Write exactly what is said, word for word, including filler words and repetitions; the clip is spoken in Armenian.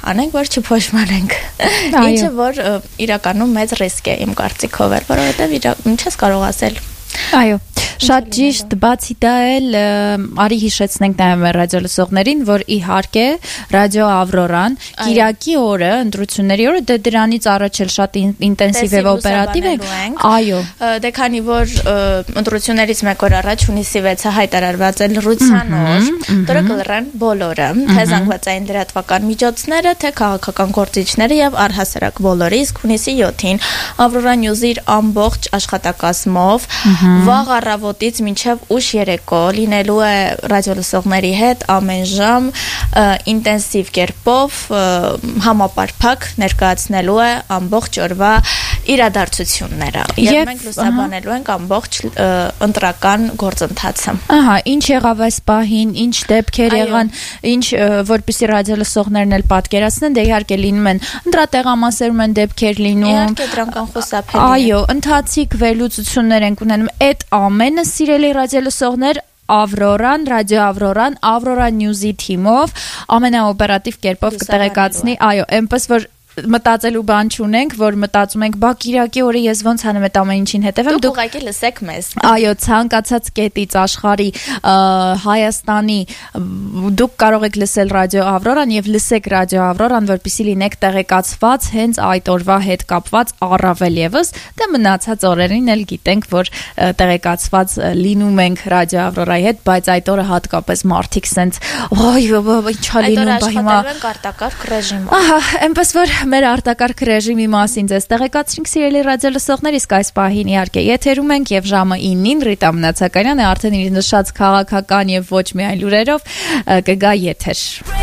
անենք, որ չփոշմանենք։ Ինչը որ իրականում մեծ ռիսկ է իմ կարծիքով, որովհետև չես կարող ասել։ Այո, շատ ճիշտ, բացի դա էլ արի հիշեցնենք նաև մեր ռադիոլսողներին, որ իհարկե ռադիո Ավրորան Կիրակի օրը, ընտրությունների օրը, դե դրանից առաջ էլ շատ ինտենսիվ եւ օպերատիվ է։ Այո։ Դե քանի որ ընտրություններից մեկ օր առաջ հունիսի վեցը հայտարարված է լռության օր, դրա կլռեն բոլորը, թե զանգվածային լրատվական միջոցները, թե քաղաքական գործիչները եւ առհասարակ բոլորը, իսկ հունիսի յոթին Ավրորա News-ի ամբողջ աշխատակազմով վաղ առավոտից մինչև ուշ երեկո լինելու է ռադիոլսողների հետ ամեն ժամ ինտենսիվ կերպով համապարփակ ներկայացնելու է ամբողջ օրվա իրադարձությունները եւ մենք լուսաբանելու ենք ամբողջ ընտրական գործընթացը։ Ահա, ինչ եղավ այս պահին, ինչ դեպքեր եղան, ինչ որպեսզի ռադիոլսողներն էլ պատկերացնեն, դե իհարկե լինում են ընտրատեղամասերում են դեպքեր լինում։ Իհարկե դրանք անխուսափելի են։ Այո, ընթացիկ վերլուծություններ են ունենում այդ ամենը սիրելի ռադիոլսողներ Ավրորան, ռադիո Ավրորան, Ավրորա News-ի թիմով ամենաօպերատիվ կերպով կտեղեկացնի, այո, այնպես որ մտածելու բան չունենք, որ մտածում ենք, բա Կիրակի օրը ես ոնց անեմ այդ ամեն ինչին հետևեմ, դուք ուղղակի լսեք մեզ։ Այո, ցանկացած կետից աշխարհի, Հայաստանի դուք կարող եք լսել ռադիո Ավրորան եւ լսեք ռադիո Ավրորան, որպեսզի լինեք տեղեկացված հենց այդ օրվա հետ կապված առավել եւս, դե մնացած օրերին էլ գիտենք, որ տեղեկացված լինում ենք ռադիո Ավրորայի հետ, բայց այդ օրը հատկապես մարդիկ սենց ոյ, ինչա լինում, բա հիմա արտակարգ ռեժիմով։ Ահա, այնպես որ մեր արտակարգ ռեժիմի մասին ձեզ տեղեկացրինք սիրելի ռադիոլսողներ, իսկ այս պահին իհարկե եթերում ենք եւ ժամը ինին Ռիտա Մնացականյանը արդեն իր նշած քաղաքական եւ ոչ միայն լուրերով կգա եթեր։